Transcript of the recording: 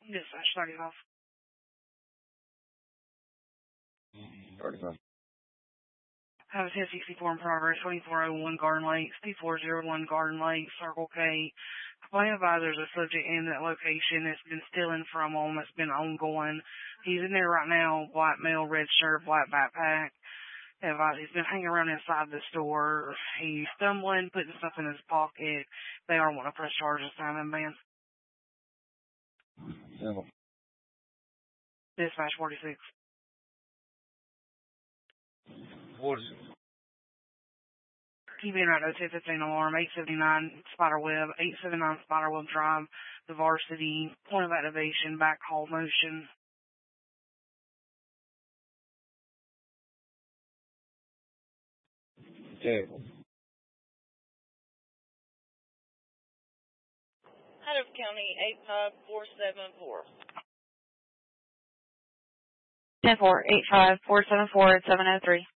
Dispatch 35. 35. Have a 1064 in progress, 2401 Garden Lakes, 2401 Garden Lakes, Circle K. Complaint advisor is a subject in that location. It's been stealing from him. It's been ongoing. He's in there right now, white male, red shirt, black backpack. He's been hanging around inside the store. He's stumbling, putting stuff in his pocket. They are want to press charges on him, man. Simple. Dispatch 46. 40. Keep in right, 1015 alarm, 879 Spiderweb, 879 Spiderweb Drive, the Varsity, point of activation, backhaul motion. Terrible. Hudson County 85474. 10-4, 85474 at 703.